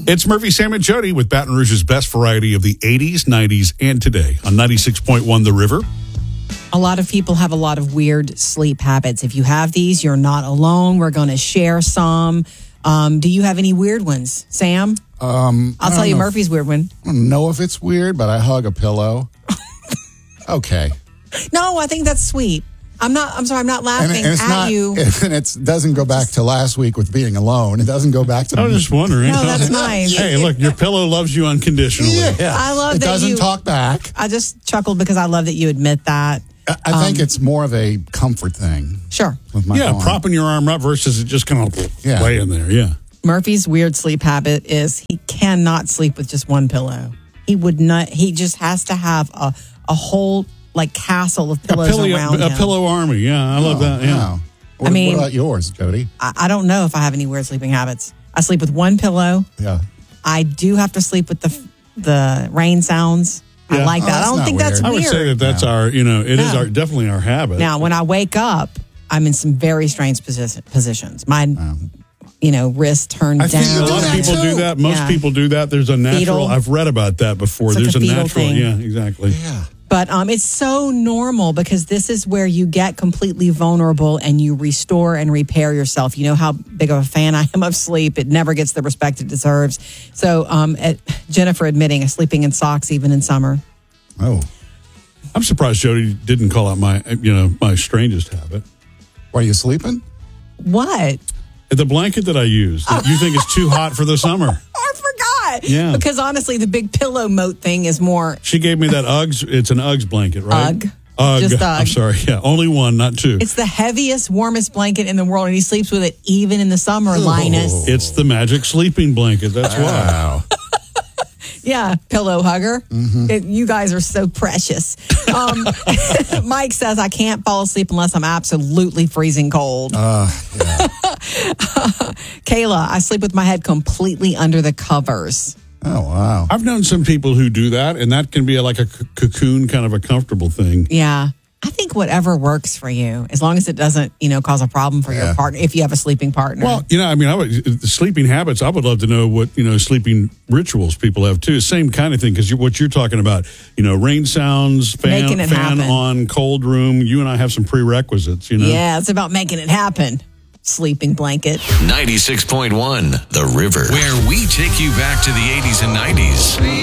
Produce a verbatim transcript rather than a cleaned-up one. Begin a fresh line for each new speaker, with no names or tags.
It's Murphy, Sam, and Jody with Baton Rouge's best variety of the eighties, nineties, and today on ninety-six point one The River.
A lot of people have a lot of weird sleep habits. If you have these, you're not alone. We're going to share some. Um, do you have any weird ones, Sam?
Um,
I'll tell you Murphy's weird one.
I don't know if it's weird, but I hug a pillow. Okay.
No, I think that's sweet. I'm not, I'm sorry, I'm not laughing
and, and it's
at
not,
you.
And it doesn't go back to last week with being alone. It doesn't go back to...
I was just wondering.
No, that's nice.
Hey, look, your pillow loves you unconditionally.
Yeah.
I love
it
that
doesn't
you,
talk back.
I just chuckled because I love that you admit that.
I, I think
Um,
it's more of a comfort thing.
Sure.
With my
Yeah,
arm.
propping your arm up versus it just kind of
Yeah.
laying there, yeah.
Murphy's weird sleep habit is he cannot sleep with just one pillow. He would not, he just has to have a, a whole like castle of pillows
a, pillow,
around
a
him.
pillow army, yeah, I love
Oh,
that, yeah.
wow. What,
I mean-
what about yours, Jody?
I, I don't know if I have any weird sleeping habits. I sleep with one pillow.
Yeah.
I do have to sleep with the the rain sounds. I
Yeah.
like
Oh,
that. I
that's
don't
not
think that's
weird.
I
weird.
would say that that's
Yeah.
our, you know, it is
Yeah.
our definitely our habit.
Now, when I wake up, I'm in some very strange posi- positions. My, you know, wrist turned
I
down.
think a lot of
that
people do
too.
that. Most
Yeah.
people do that. There's a natural.
Fetal.
I've read about that before.
It's like
There's
a
a,
fetal
natural.
thing.
Yeah, exactly.
Yeah.
But um, it's so normal because this is where you get completely vulnerable and you restore and repair yourself. You know how big of a fan I am of sleep. It never gets the respect it deserves. So um, at, Jennifer admitting sleeping in socks even in summer.
Oh.
I'm surprised Jody didn't call out my, you know, my strangest habit.
Were you sleeping?
What?
The blanket that I use that you think is too hot for the summer.
I forgot.
Yeah.
Because honestly, the big pillow moat thing is more
She gave me that Uggs. It's an Uggs blanket, right?
Ugg.
Ugg.
Just
I'm
Ugg.
sorry. Yeah, only one, not two.
It's the heaviest, warmest blanket in the world, and he sleeps with it even in the summer, Linus.
It's the magic sleeping blanket. That's why.
Wow.
Yeah, pillow hugger. It, you guys are so precious. Um, Mike says, I can't fall asleep unless I'm absolutely freezing cold.
Uh, yeah.
Kayla, I sleep with my head completely under the covers.
Oh, wow.
I've known some people who do that, and that can be like a c- cocoon, kind of a comfortable thing.
Yeah. I think whatever works for you, as long as it doesn't, you know, cause a problem for your
Yeah.
partner, if you have a sleeping partner.
Well, you know, I mean, I would, the sleeping habits, I would love to know what, you know, sleeping rituals people have too. Same kind of thing, because you, what you're talking about, you know, rain sounds, fan,
Making it
fan
happen.
on, cold room. You and I have some prerequisites, you know?
Yeah, it's about making it happen. Sleeping blanket.
ninety-six point one The River, where we take you back to the eighties and nineties.